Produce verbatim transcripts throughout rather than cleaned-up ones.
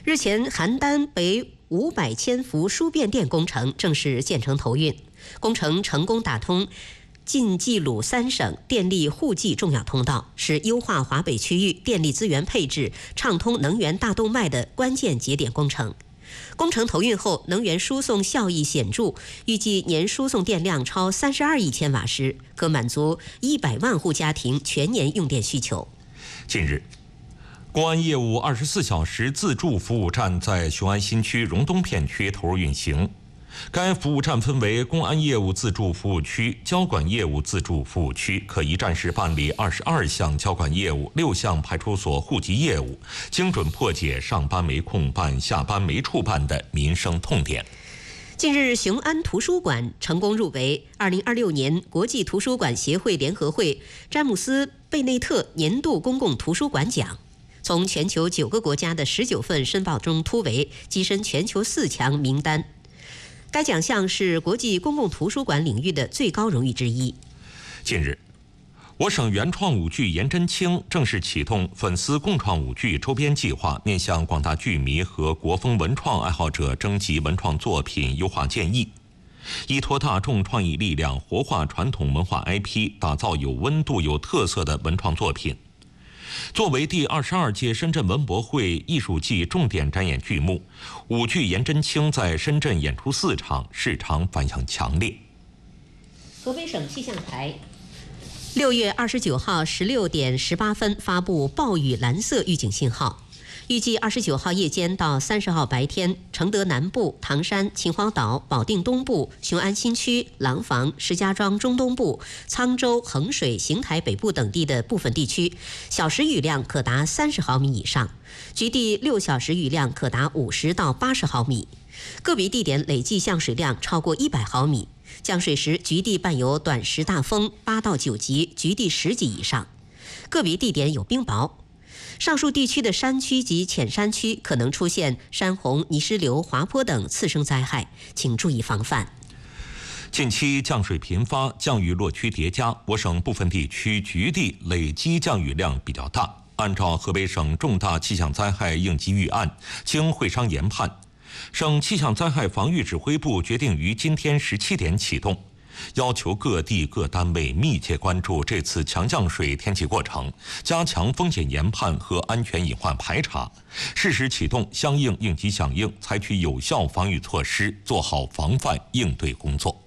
日前，邯郸北五百千伏输变电工程正式建成投运，工程成功打通晋冀鲁三省电力互济重要通道，是优化华北区域电力资源配置、畅通能源大动脉的关键节点工程。工程投运后，能源输送效益显著，预计年输送电量超三十二亿千瓦时，可满足一百万户家庭全年用电需求。 近日，公安业务二十四小时自助服务站在雄安新区荣东片区投入运行。该服务站分为公安业务自助服务区、交管业务自助服务区，可一站式办理二十二项交管业务、六项派出所户籍业务，精准破解上班没空办、下班没处办的民生痛点。 近日，雄安图书馆成功入围二零二六年国际图书馆协会联合会詹姆斯·贝内特年度公共图书馆奖。从全球九个国家的十九份申报中突围，跻身全球四强名单。该奖项是国际公共图书馆领域的最高荣誉之一。 近日，我省原创舞剧颜真卿正式启动粉丝共创舞剧周边计划，面向广大剧迷和国风文创爱好者征集文创作品优化建议，依托大众创意力量，活化传统文化 I P， 打造有温度、有特色的文创作品。作为第二十二届深圳文博会艺术季重点展演剧目，舞剧颜真卿在深圳演出四场，市场反响强烈。 河北省气象台六月二十九号十六点十八分发布暴雨蓝色预警信号。预计二十九号夜间到三十号白天，承德南部、唐山、秦皇岛、保定东部、雄安新区、廊坊、石家庄中东部、沧州、衡水、邢台北部等地的部分地区，小时雨量可达三十毫米以上，局地六小时雨量可达五十到八十毫米，个别地点累计降水量超过一百毫米。降水时，局地伴有短时大风八到九级，局地十级以上，个别地点有冰雹。上述地区的山区及浅山区可能出现山洪、泥石流、滑坡等次生灾害，请注意防范。 近期降水频发，降雨落区叠加，我省部分地区局地累积降雨量比较大。按照河北省重大气象灾害应急预案，经会商研判，省气象灾害防御指挥部决定于今天十七点启动，要求各地各单位密切关注这次强降水天气过程，加强风险研判和安全隐患排查，适时启动相应应急响应，采取有效防御措施，做好防范应对工作。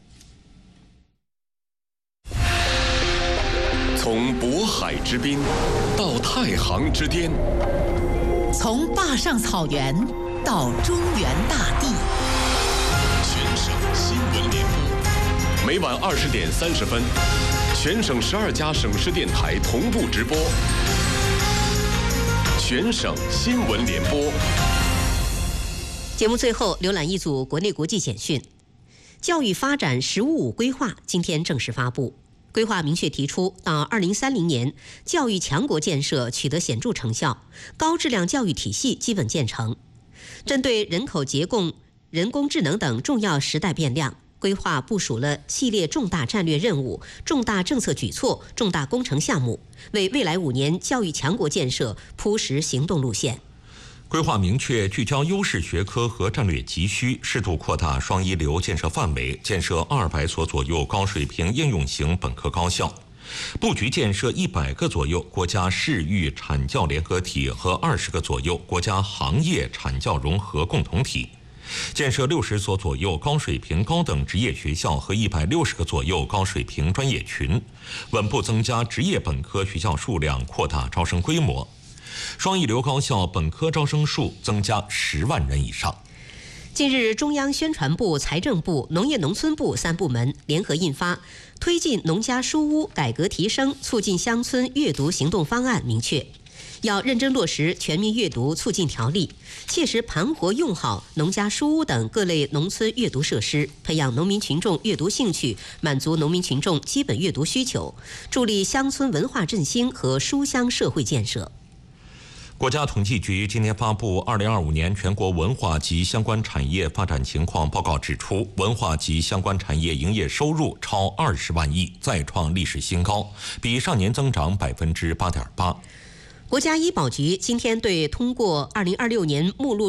从渤海之滨到太行之巅， 从坝上草原到中原大地， 全省新闻联播。每晚二十点三十分，全省十二家省市电台同步直播。全省新闻联播。 节目最后浏览一组国内国际简讯。教育发展“十五五”规划今天正式发布。规划明确提出，到二零三零年，教育强国建设取得显著成效，高质量教育体系基本建成。针对人口结构、人工智能等重要时代变量，规划部署了系列重大战略任务、重大政策举措、重大工程项目，为未来五年教育强国建设铺实行动路线。 规划明确聚焦优势学科和战略急需，适度扩大双一流建设范围，建设二百所左右高水平应用型本科高校，布局建设一百个左右国家市域产教联合体和二十个左右国家行业产教融合共同体，建设六十所左右高水平高等职业学校和一百六十个左右高水平专业群，稳步增加职业本科学校数量，扩大招生规模。双一流高校本科招生数增加十万人以上。 近日，中央宣传部、财政部、农业农村部三部门联合印发《推进农家书屋改革提升促进乡村阅读行动方案》，明确要认真落实全民阅读促进条例，切实盘活用好农家书屋等各类农村阅读设施，培养农民群众阅读兴趣，满足农民群众基本阅读需求，助力乡村文化振兴和书香社会建设。 国家统计局今天发布二零二五年全国文化及相关产业发展情况报告，指出，文化及相关产业营业收入超二十万亿，再创历史新高，比上年增长百分之八点八。 国家医保局今天对通过二零二六年目录